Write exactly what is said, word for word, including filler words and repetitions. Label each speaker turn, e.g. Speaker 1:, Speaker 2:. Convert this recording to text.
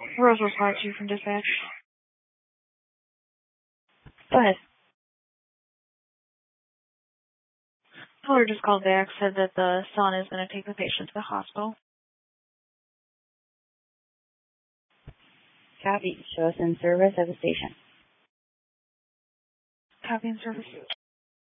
Speaker 1: Roseville Park two from dispatch.
Speaker 2: Go ahead.
Speaker 1: Caller just called back, said that the son is going to take the patient to the hospital.
Speaker 2: Copy. Show us in service at the station.
Speaker 1: Copy in service.